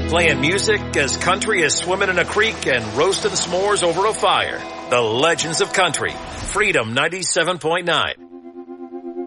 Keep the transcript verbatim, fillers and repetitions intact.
Playing music as country is swimming in a creek and roasting s'mores over a fire. The Legends of Country. Freedom ninety-seven point nine.